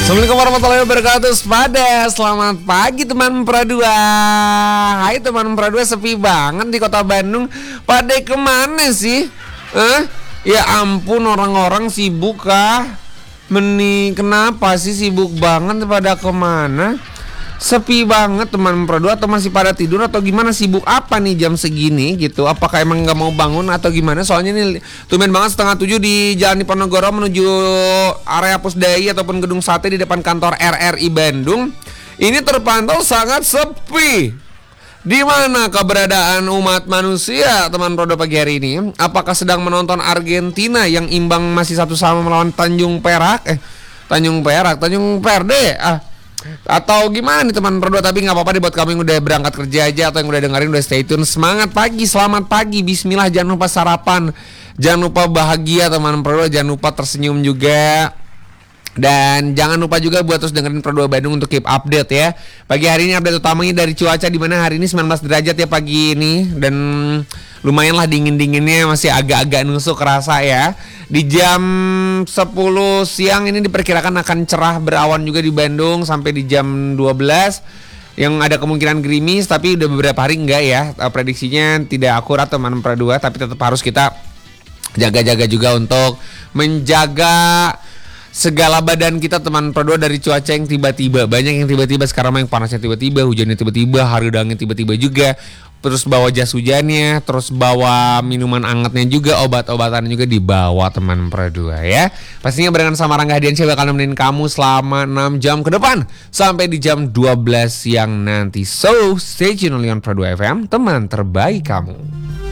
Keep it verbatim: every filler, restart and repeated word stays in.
Assalamualaikum warahmatullahi wabarakatuh. Pada selamat pagi teman Pradua. Hai teman Pradua, sepi banget di kota Bandung. Pada kemana sih? Eh? Ya ampun, orang-orang sibuk kah? Meni kenapa sih sibuk banget, pada kemana? Sepi banget teman Pradua, atau masih pada tidur atau gimana? Sibuk apa nih jam segini gitu? Apakah emang nggak mau bangun atau gimana? Soalnya nih tumben banget setengah tujuh di Jalan Diponegoro menuju area Pusdai ataupun Gedung Sate di depan kantor R R I Bandung. Ini terpantau sangat sepi. Di mana keberadaan umat manusia teman Pradua pagi hari ini? Apakah sedang menonton Argentina yang imbang masih satu sama melawan Tanjung Perak? Eh, Tanjung Perak, Tanjung Perde. Ah. Atau gimana nih teman Pradua? Tapi nggak apa-apa deh buat kamu yang udah berangkat kerja aja atau yang udah dengerin, udah stay tune. Semangat pagi, selamat pagi, bismillah. Jangan lupa sarapan, jangan lupa bahagia teman Pradua, jangan lupa tersenyum juga. Dan jangan lupa juga buat terus dengerin Pradua Bandung untuk keep update ya. Pagi hari ini update utamanya dari cuaca, di mana hari ini sembilan belas derajat ya pagi ini. Dan lumayan lah dingin-dinginnya, masih agak-agak nusuk kerasa ya. Di jam sepuluh siang ini diperkirakan akan cerah berawan juga di Bandung sampai di jam dua belas. Yang ada kemungkinan gerimis, tapi udah beberapa hari enggak ya. Prediksinya tidak akurat teman Pradua, tapi tetap harus kita jaga-jaga juga untuk menjaga segala badan kita teman Pradua dari cuaca yang tiba-tiba. Banyak yang tiba-tiba sekarang, yang panasnya tiba-tiba, hujannya tiba-tiba, harganya tiba-tiba juga. Terus bawa jas hujannya, terus bawa minuman angetnya juga, obat-obatannya juga dibawa teman Pradua ya. Pastinya barengan sama Rangga Hadiansyah bakal nemenin kamu selama enam jam ke depan sampai di jam dua belas siang nanti. So, stay tune on Pradua F M, teman terbaik kamu.